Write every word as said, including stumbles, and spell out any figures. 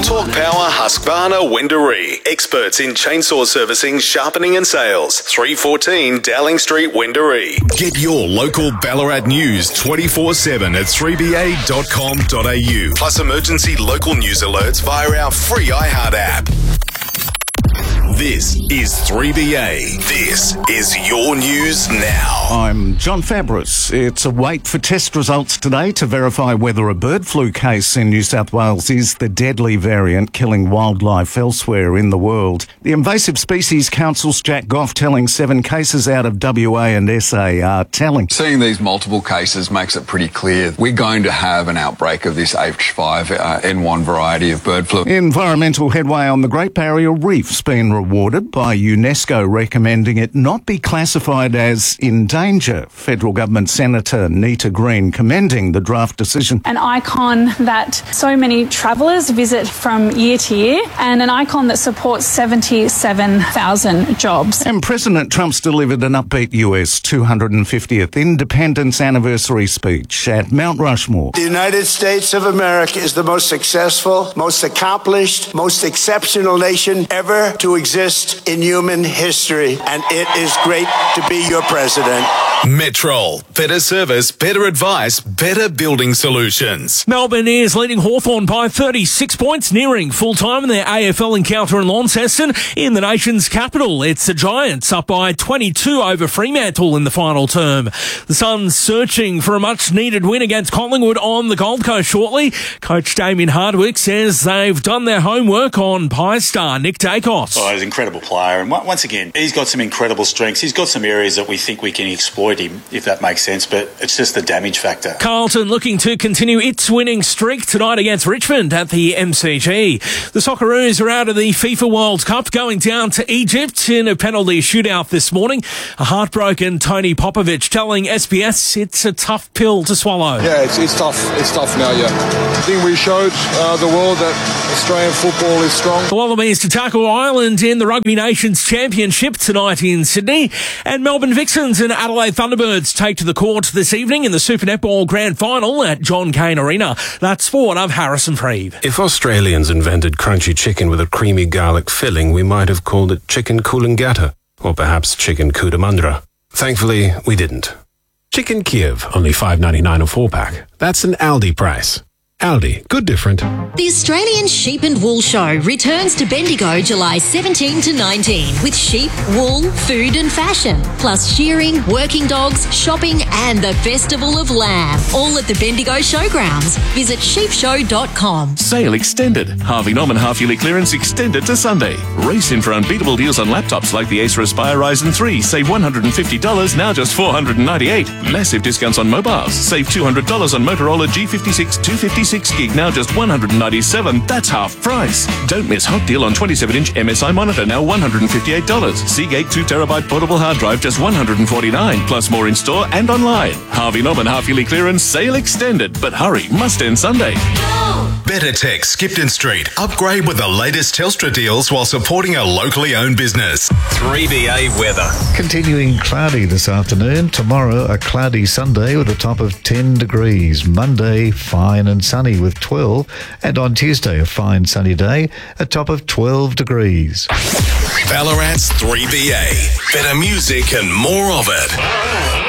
Talk Power Husqvarna Wendouree. Experts in chainsaw servicing, sharpening and sales. three fourteen Dowling Street, Wendouree. Get your local Ballarat news twenty-four seven at three b a dot com dot a u. Plus emergency local news alerts via our free iHeart app. This is three B A. This is your news now. I'm John Fabris. It's a wait for test results today to verify whether a bird flu case in New South Wales is the deadly variant killing wildlife elsewhere in the world. The Invasive Species Council's Jack Goff telling seven cases out of W A and S A are telling. Seeing these multiple cases makes it pretty clear we're going to have an outbreak of this H five N one variety of bird flu. Environmental headway on the Great Barrier Reef's been rewarded by UNESCO recommending it not be classified as in danger. Federal Government Senator Nita Green commending the draft decision. An icon that so many travellers visit from year to year, and an icon that supports seventy-seven thousand jobs. And President Trump's delivered an upbeat U S two hundred fiftieth Independence Anniversary speech at Mount Rushmore. The United States of America is the most successful, most accomplished, most exceptional nation ever to exist in human history, and it is great to be your president. Metrol. Better service, better advice, better building solutions. Melbourne is leading Hawthorn by thirty-six points, nearing full-time in their A F L encounter in Launceston in the nation's capital. It's the Giants up by twenty-two over Fremantle in the final term. The Suns searching for a much-needed win against Collingwood on the Gold Coast shortly. Coach Damien Hardwick says they've done their homework on Pie star Nick Dacos. Oh, he's an incredible player, and once again, he's got some incredible strengths. He's got some areas that we think we can exploit him, if that makes sense, but it's just the damage factor. Carlton looking to continue its winning streak tonight against Richmond at the M C G. The Socceroos are out of the FIFA World Cup, going down to Egypt in a penalty shootout this morning. A heartbroken Tony Popovic telling S B S it's a tough pill to swallow. Yeah, it's, it's tough. It's tough now, yeah. I think we showed uh, the world that Australian football is strong. The Wallabies to tackle Ireland in the Rugby Nations Championship tonight in Sydney. And Melbourne Vixens and Adelaide Thunderbirds take to the court this evening in the Super Netball Grand Final at John Cain Arena. That's sport. I'm Harrison Freeve. If Australians invented crunchy chicken with a creamy garlic filling, we might have called it chicken coolangatta, or perhaps chicken cootamundra. Thankfully, we didn't. Chicken Kiev, only five ninety-nine a four-pack. That's an Aldi price. Aldi, good different. The Australian Sheep and Wool Show returns to Bendigo July seventeenth to nineteenth with sheep, wool, food and fashion, plus shearing, working dogs, shopping and the Festival of Lamb, all at the Bendigo Showgrounds. Visit sheep show dot com. Sale extended. Harvey Norman half-yearly clearance extended to Sunday. Race in for unbeatable deals on laptops like the Acer Aspire Ryzen three. Save one hundred fifty dollars, now just four hundred ninety-eight dollars. Massive discounts on mobiles. Save two hundred dollars on Motorola G fifty-six two fifty-six gig, now just one hundred ninety-seven dollars. That's half price. Don't miss hot deal on twenty-seven inch M S I monitor, now one hundred fifty-eight dollars. Seagate two terabyte portable hard drive, just one hundred forty-nine dollars. Plus more in store and online. Harvey Norman half-yearly clearance, sale extended. But hurry, must end Sunday. Better Tech, Skipton Street. Upgrade with the latest Telstra deals while supporting a locally owned business. three B A weather. Continuing cloudy this afternoon. Tomorrow, a cloudy Sunday with a top of ten degrees. Monday, fine and sunny with twelve. And on Tuesday, a fine sunny day, a top of twelve degrees. Ballarat's three B A. Better music and more of it.